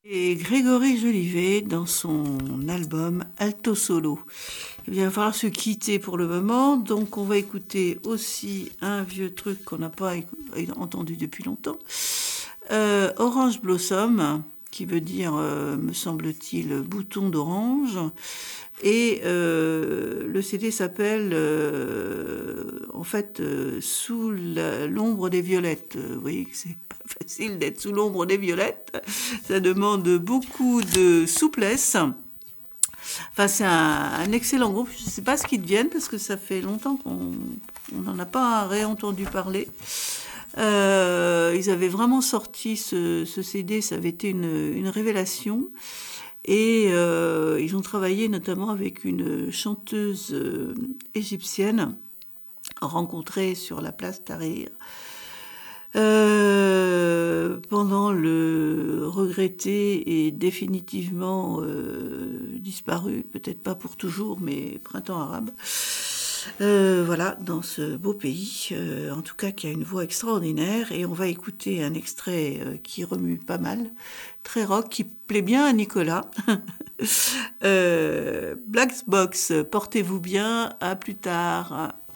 Et Grégory Jolivet dans son album Alto Solo. Eh bien, il va falloir se quitter pour le moment, donc on va écouter aussi un vieux truc qu'on n'a pas entendu depuis longtemps. Orange Blossom, qui veut dire, me semble-t-il, bouton d'orange. Et le CD s'appelle, en fait, Sous l'ombre des violettes. Vous voyez que c'est pas facile d'être sous l'ombre des violettes. Ça demande beaucoup de souplesse. Enfin, c'est un excellent groupe. Je ne sais pas ce qu'ils deviennent parce que ça fait longtemps qu'on n'en a pas réentendu parler. Ils avaient vraiment sorti ce CD, ça avait été une révélation. Et ils ont travaillé notamment avec une chanteuse égyptienne rencontrée sur la place Tahrir. Pendant le regretté et définitivement disparu, peut-être pas pour toujours, mais printemps arabe. Voilà, dans ce beau pays, en tout cas qui a une voix extraordinaire, et on va écouter un extrait qui remue pas mal, très rock, qui plaît bien à Nicolas. Black Box, portez-vous bien, à plus tard.